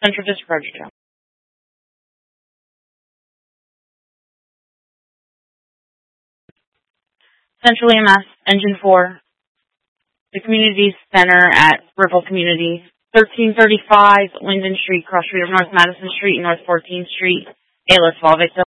Central District Register. Central EMS, Engine 4, the Community Center at Ripple Community, 1335 Linden Street, cross street of North Madison Street and North 14th Street, ALS Fall victim.